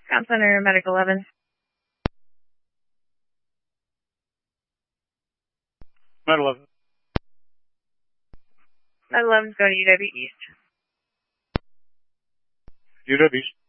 Comp Center, Medic 11. Med 11. Med 11's going to UW East. UW East.